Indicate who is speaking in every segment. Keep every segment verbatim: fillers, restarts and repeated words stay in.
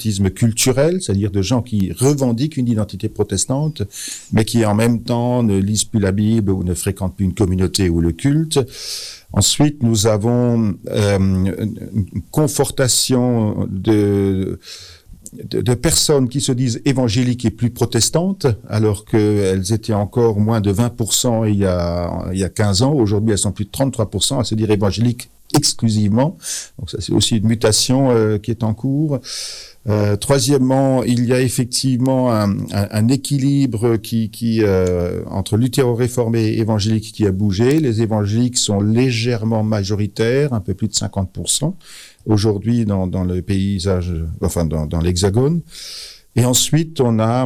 Speaker 1: culturel, c'est-à-dire de gens qui revendiquent une identité protestante, mais qui en même temps ne lisent plus la Bible ou ne fréquentent plus une communauté ou le culte. Ensuite, nous avons euh, une confortation de, de, de personnes qui se disent évangéliques et plus protestantes, alors qu'elles étaient encore moins de vingt pour cent il y a, il y a quinze ans. Aujourd'hui, elles sont plus de trente-trois pour cent à se dire évangéliques exclusivement. Donc ça, c'est aussi une mutation euh, qui est en cours. Euh, troisièmement, il y a effectivement un, un, un équilibre qui, qui euh, entre luthéro-réformés et évangéliques qui a bougé. Les évangéliques sont légèrement majoritaires, un peu plus de cinquante pour cent aujourd'hui dans, dans le paysage, enfin dans, dans l'Hexagone. Et ensuite, on a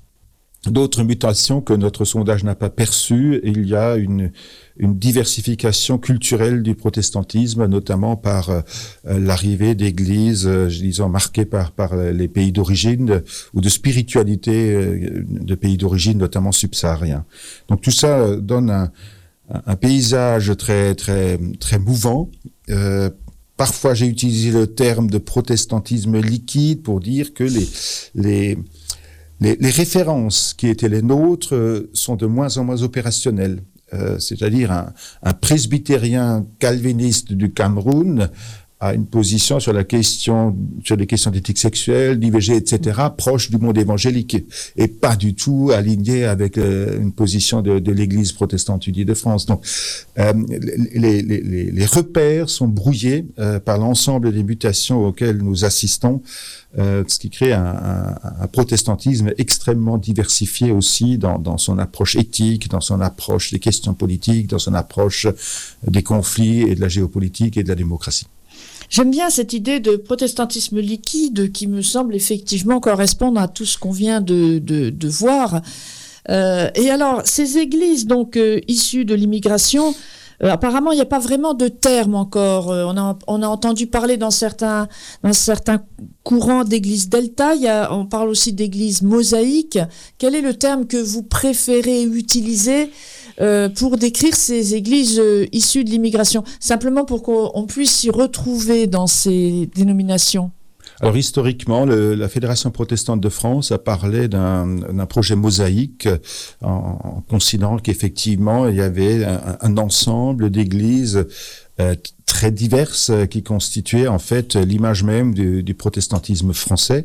Speaker 1: d'autres mutations que notre sondage n'a pas perçues. Il y a une, une diversification culturelle du protestantisme, notamment par euh, l'arrivée d'églises, euh, disons, marquées par, par les pays d'origine euh, ou de spiritualité euh, de pays d'origine, notamment subsahariens. Donc tout ça euh, donne un, un paysage très, très, très mouvant. Euh, parfois, j'ai utilisé le terme de protestantisme liquide pour dire que les, les Les, les références qui étaient les nôtres euh, sont de moins en moins opérationnelles. Euh, c'est-à-dire un, un presbytérien calviniste du Cameroun a une position sur la question, sur les questions d'éthique sexuelle, d'I V G, et cetera, proche du monde évangélique, et pas du tout aligné avec euh, une position de, de l'Église protestante unie de France. Donc, euh, les, les, les, les repères sont brouillés euh, par l'ensemble des mutations auxquelles nous assistons, euh, ce qui crée un, un, un protestantisme extrêmement diversifié aussi dans, dans son approche éthique, dans son approche des questions politiques, dans son approche des conflits et de la géopolitique et de la démocratie.
Speaker 2: J'aime bien cette idée de protestantisme liquide qui me semble effectivement correspondre à tout ce qu'on vient de, de, de voir. Euh, et alors, ces églises donc euh, issues de l'immigration, euh, apparemment, il n'y a pas vraiment de terme encore. Euh, on a, on a entendu parler dans certains, dans certains courants d'églises delta. Il y a, on parle aussi d'églises mosaïques. Quel est le terme que vous préférez utiliser Euh, pour décrire ces églises euh, issues de l'immigration, simplement pour qu'on puisse s'y retrouver dans ces dénominations?
Speaker 1: Alors historiquement, le, la Fédération protestante de France a parlé d'un, d'un projet mosaïque en, en considérant qu'effectivement il y avait un, un ensemble d'églises euh, très diverses qui constituaient en fait l'image même du, du protestantisme français.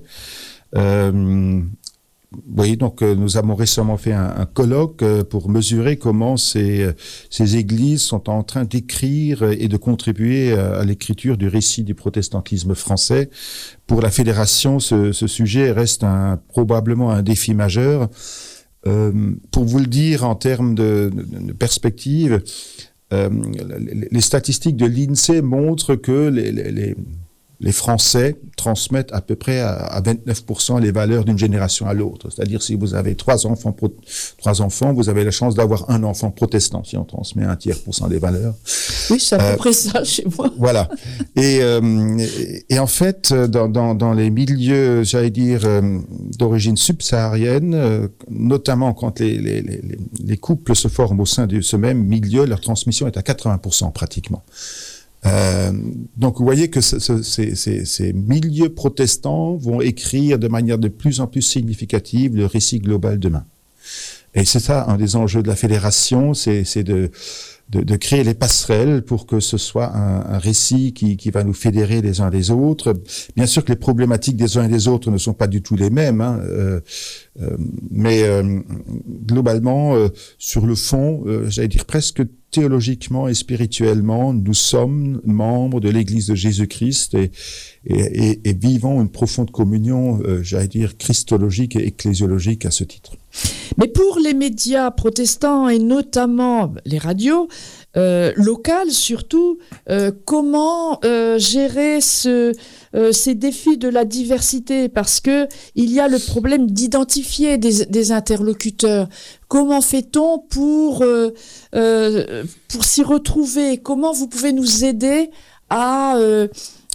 Speaker 1: Euh, Oui, donc euh, nous avons récemment fait un, un colloque euh, pour mesurer comment ces, euh, ces églises sont en train d'écrire et de contribuer à, à l'écriture du récit du protestantisme français. Pour la Fédération, ce, ce sujet reste un, probablement un défi majeur. Euh, pour vous le dire en termes de, de, de perspective, euh, les, les statistiques de l'INSEE montrent que les, les, les Les Français transmettent à peu près à vingt-neuf pour cent les valeurs d'une génération à l'autre. C'est-à-dire, si vous avez trois enfants, pro- trois enfants, vous avez la chance d'avoir un enfant protestant, si on transmet un tiers pour cent des valeurs.
Speaker 2: Oui, c'est à peu
Speaker 1: euh,
Speaker 2: près ça chez moi.
Speaker 1: Voilà. Et, euh, et, et en fait, dans, dans, dans les milieux, j'allais dire, euh, d'origine subsaharienne, euh, notamment quand les, les, les, les couples se forment au sein de ce même milieu, leur transmission est à quatre-vingts pour cent pratiquement. Euh, donc vous voyez que ce, ce, ces, ces, ces milieux protestants vont écrire de manière de plus en plus significative le récit global demain. Et c'est ça un des enjeux de la fédération, c'est, c'est de, de, de créer les passerelles pour que ce soit un, un récit qui, qui va nous fédérer les uns les autres. Bien sûr que les problématiques des uns et des autres ne sont pas du tout les mêmes, hein, euh, euh, mais euh, globalement, euh, sur le fond, euh, j'allais dire presque théologiquement et spirituellement, nous sommes membres de l'Église de Jésus-Christ et, et, et, et vivons une profonde communion, euh, j'allais dire, christologique et ecclésiologique à ce titre.
Speaker 2: Mais pour les médias protestants et notamment les radios, euh, locales surtout, euh, comment euh, gérer ce, euh, ces défis de la diversité? Parce que il y a le problème d'identifier des, des interlocuteurs. Comment fait-on pour, euh, euh, pour s'y retrouver? Comment vous pouvez nous aider à... Euh,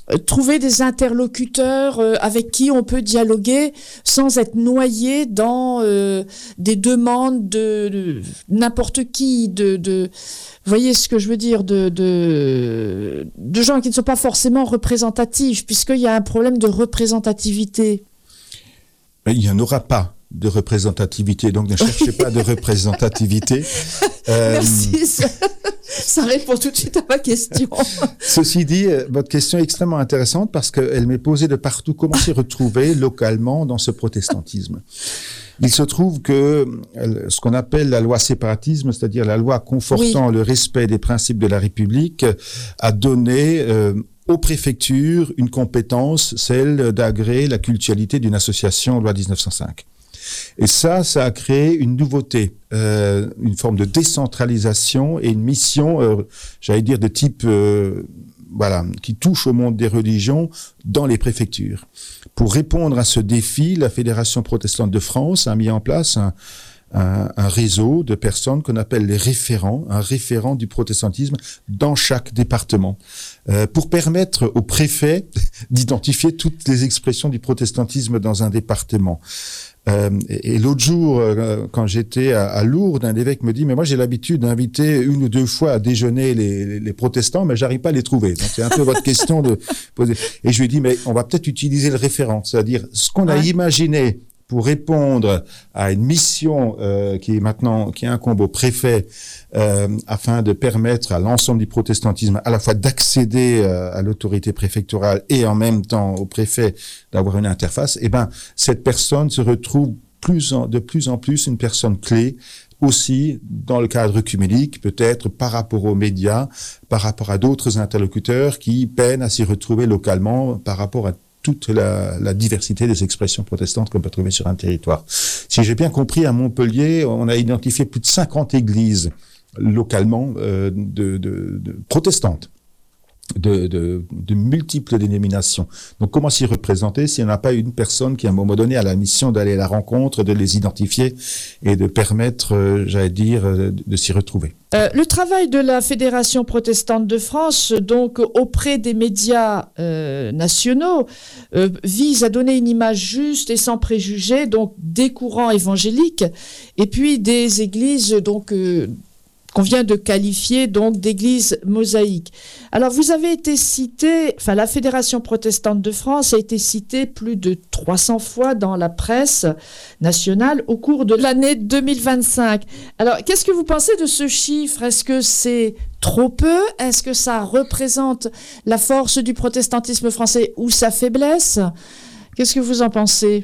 Speaker 2: trouver des interlocuteurs euh, avec qui on peut dialoguer sans être noyé dans euh, des demandes de, de n'importe qui, de, de, vous voyez ce que je veux dire, de, de, de gens qui ne sont pas forcément représentatifs, puisqu'il y a un problème de représentativité.
Speaker 1: Il n'y en aura pas de représentativité, donc ne cherchez pas de représentativité.
Speaker 2: Euh, Merci, ça, ça répond tout de suite à ma question.
Speaker 1: Ceci dit, votre question est extrêmement intéressante parce qu'elle m'est posée de partout. Comment s'y retrouver localement dans ce protestantisme? Il se trouve que ce qu'on appelle la loi séparatisme, c'est-à-dire la loi confortant oui. le respect des principes de la République, a donné euh, aux préfectures une compétence, celle d'agréer la cultualité d'une association, loi dix-neuf cent cinq. Et ça, ça a créé une nouveauté, euh, une forme de décentralisation et une mission, euh, j'allais dire, de type, euh, voilà, qui touche au monde des religions dans les préfectures. Pour répondre à ce défi, la Fédération protestante de France a mis en place un, un, un réseau de personnes qu'on appelle les référents, un référent du protestantisme dans chaque département, euh, pour permettre aux préfets d'identifier toutes les expressions du protestantisme dans un département. Euh, et, et l'autre jour, euh, quand j'étais à, à Lourdes, un évêque me dit « Mais moi, j'ai l'habitude d'inviter une ou deux fois à déjeuner les, les, les protestants, mais j'arrive pas à les trouver. » Donc, c'est un peu votre question de poser. Et je lui ai dit « Mais on va peut-être utiliser le référent, c'est-à-dire ce qu'on a ouais. imaginé pour répondre à une mission euh, qui est maintenant qui incombe au préfet euh, afin de permettre à l'ensemble du protestantisme à la fois d'accéder euh, à l'autorité préfectorale et en même temps au préfet d'avoir une interface. Et ben cette personne se retrouve plus en, de plus en plus une personne clé aussi dans le cadre œcuménique, peut-être par rapport aux médias, par rapport à d'autres interlocuteurs qui peinent à s'y retrouver localement par rapport à toute la, la diversité des expressions protestantes qu'on peut trouver sur un territoire. Si j'ai bien compris, à Montpellier, on a identifié plus de cinquante églises localement euh, de, de, de protestantes, de, de, de multiples dénominations. Donc comment s'y représenter s'il n'y en a pas une personne qui, à un moment donné, a la mission d'aller à la rencontre, de les identifier et de permettre, euh, j'allais dire, de, de s'y retrouver.
Speaker 2: Euh, le travail de la Fédération protestante de France, donc auprès des médias euh, nationaux, euh, vise à donner une image juste et sans préjugés, donc des courants évangéliques, et puis des églises donc euh, qu'on vient de qualifier donc d'églises mosaïques. Alors vous avez été cité, enfin la Fédération protestante de France a été citée plus de trois cents fois dans la presse nationale au cours de l'année deux mille vingt-cinq. Alors qu'est-ce que vous pensez de ce chiffre? Est-ce que c'est trop peu? Est-ce que ça représente la force du protestantisme français ou sa faiblesse? Qu'est-ce que vous en pensez?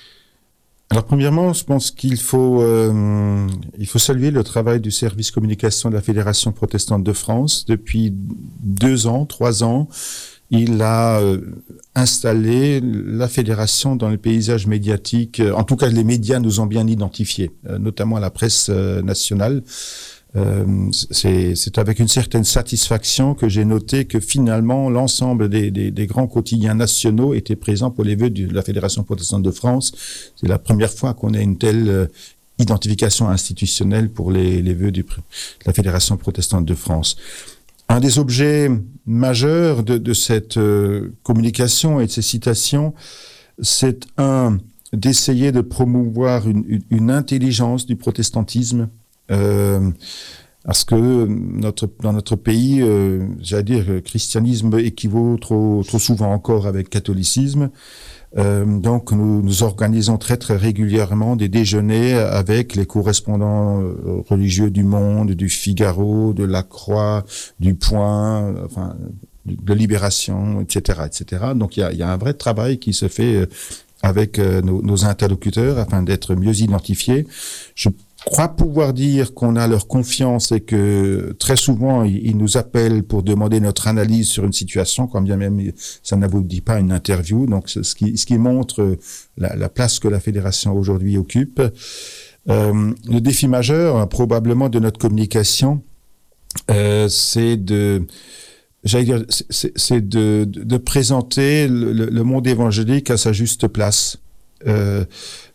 Speaker 1: Alors premièrement, je pense qu'il faut euh, il faut saluer le travail du service communication de la Fédération protestante de France. Depuis deux ans, trois ans, il a euh, installé la fédération dans le paysage médiatique. En tout cas, les médias nous ont bien identifiés, euh, notamment la presse euh, nationale. Euh, c'est, c'est avec une certaine satisfaction que j'ai noté que finalement l'ensemble des, des, des grands quotidiens nationaux étaient présents pour les vœux de la Fédération protestante de France. C'est la première fois qu'on a une telle euh, identification institutionnelle pour les, les vœux du, de la Fédération protestante de France. Un des objets majeurs de, de cette euh, communication et de ces citations, c'est un d'essayer de promouvoir une, une, une intelligence du protestantisme. Euh, parce que notre, dans notre pays, euh, j'allais dire, le christianisme équivaut trop, trop souvent encore avec catholicisme. Euh, donc, nous, nous organisons très, très régulièrement des déjeuners avec les correspondants religieux du Monde, du Figaro, de la Croix, du Point, enfin, de Libération, et cetera, et cetera. Donc, il y a, il y a un vrai travail qui se fait avec nos, nos interlocuteurs afin d'être mieux identifiés. Je Je crois pouvoir dire qu'on a leur confiance et que très souvent, ils nous appellent pour demander notre analyse sur une situation, quand bien même ça n'aboutit pas à une interview. Donc, ce qui, ce qui montre la, la place que la Fédération aujourd'hui occupe. Euh, le défi majeur, probablement, de notre communication, euh, c'est de... J'allais dire, c'est, c'est de, de présenter le, le monde évangélique à sa juste place. Euh,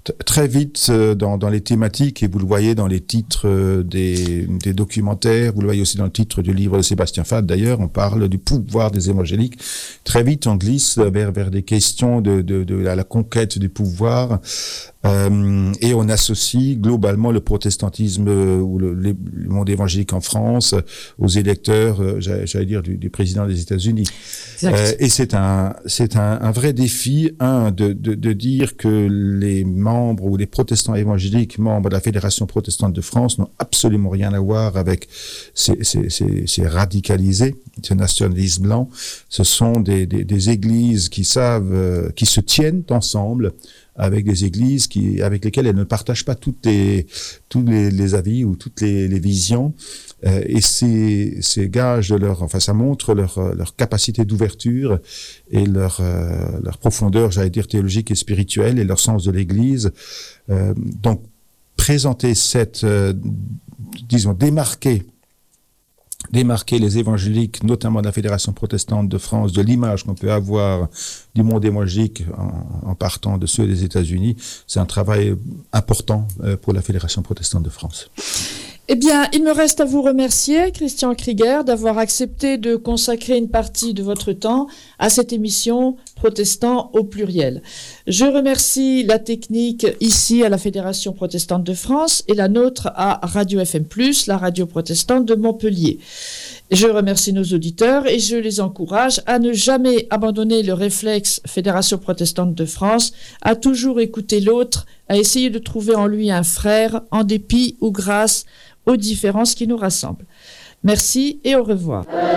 Speaker 1: t- très vite euh, dans, dans les thématiques, et vous le voyez dans les titres euh, des, des documentaires, vous le voyez aussi dans le titre du livre de Sébastien Fath d'ailleurs, on parle du pouvoir des évangéliques. Très vite, on glisse vers, vers des questions de, de, de la, la conquête du pouvoir. Euh, et on associe globalement le protestantisme euh, ou le, le monde évangélique en France euh, aux électeurs, euh, j'allais, j'allais dire, du, du président des États-Unis. Euh, et c'est un, c'est un, un vrai défi, un, de, de, de dire que les membres ou les protestants évangéliques, membres de la Fédération protestante de France, n'ont absolument rien à voir avec ces, ces, ces, ces radicalisés, ce nationalisme blanc. Ce sont des, des, des églises qui savent, euh, qui se tiennent ensemble, avec des églises qui, avec lesquelles elles ne partagent pas toutes les, tous les, les avis ou toutes les, les visions. Euh, et c'est, c'est gage de leur, enfin, ça montre leur, leur capacité d'ouverture et leur, euh, leur profondeur, j'allais dire, théologique et spirituelle et leur sens de l'Église. Euh, donc, présenter cette, euh, disons, démarquer démarquer les évangéliques, notamment de la Fédération protestante de France, de l'image qu'on peut avoir du monde évangélique en, en partant de ceux des États-Unis, c'est un travail important pour la Fédération protestante de France.
Speaker 2: Eh bien, il me reste à vous remercier, Christian Krieger, d'avoir accepté de consacrer une partie de votre temps à cette émission Protestants au pluriel. Je remercie la technique ici à la Fédération protestante de France et la nôtre à Radio F M plus, la radio protestante de Montpellier. Je remercie nos auditeurs et je les encourage à ne jamais abandonner le réflexe Fédération protestante de France, à toujours écouter l'autre, à essayer de trouver en lui un frère, en dépit ou grâce aux différences qui nous rassemblent. Merci et au revoir.